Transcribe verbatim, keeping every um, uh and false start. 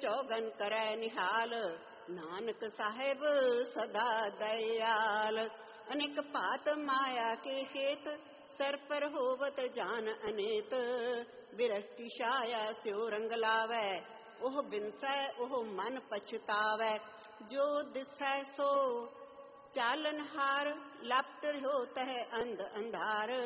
ਚੌਗਨ ਕਰੈ ਨਿਹਾਲ। ਨਾਨਕ ਸਾਹਿਬ ਸਦਾ ਦਇਆਲ। ਅਨੇਕ ਭਾਤ ਮਾਇਆ ਕੇ ਖੇਤ ਸਰ ਪਰ ਹੋਵਤ ਜਾਨ ਅਨੇਤ। ਬਿਰਹਟੀ ਛਾਇਆ ਸਿਉ ਰੰਗ ਲਾਵੈ ਉਹ ਬਿਨਸੈ ਉਹ ਮਨ ਪਛਤਾਵੈ। ਜੋ ਦਿਸੈ ਸੋ ਚਾਲਨਹਾਰ ਲਪਟ ਰਿਹੋ ਤਹਿ ਅੰਧ ਅੰਧਾਰ।